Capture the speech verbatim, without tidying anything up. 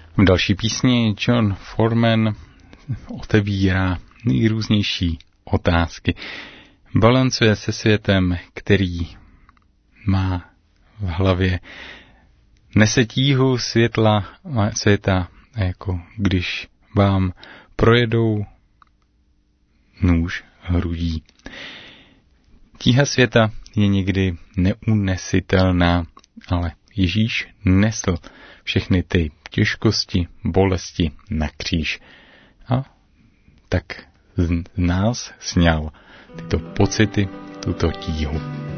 V další písni John Foreman otevírá nejrůznější otázky. Balancuje se světem, který má v hlavě, nese tíhu světla světa, jako když vám projedou nůž hrudí. Tíha světa je někdy neunesitelná, ale Ježíš nesl všechny ty těžkosti, bolesti na kříž. A tak z nás sňal tyto pocity, tuto tíhu.